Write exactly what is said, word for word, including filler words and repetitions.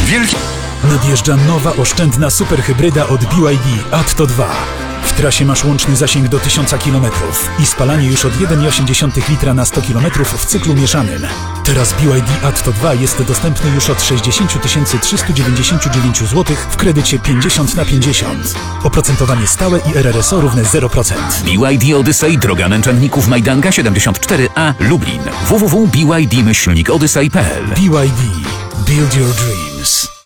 Wielki... Nadjeżdża nowa, oszczędna superhybryda od B Y D Atto dwa. W trasie masz łączny zasięg do tysiąca kilometrów i spalanie już od jeden przecinek osiem litra na sto kilometrów w cyklu mieszanym. Teraz B Y D Atto dwa jest dostępny już od sześćdziesiąt tysięcy trzysta dziewięćdziesiąt dziewięć złotych w kredycie pięćdziesiąt na pięćdziesiąt. Oprocentowanie stałe i R R S O równe zero procent. B Y D Odyssey, droga męczenników Majdanka siedemdziesiąt cztery A, Lublin. w w w kropka b y d myślnik odyssey kropka p l. B Y D. Build your dreams.